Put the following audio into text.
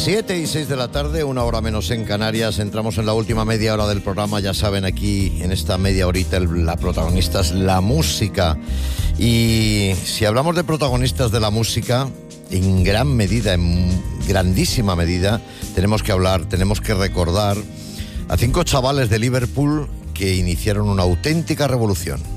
7:06 de la tarde, una hora menos en Canarias. Entramos en la última media hora del programa. Ya saben, aquí en esta media horita la protagonista es la música. Y si hablamos de protagonistas de la música, en gran medida, en grandísima medida, tenemos que recordar a 5 chavales de Liverpool que iniciaron una auténtica revolución.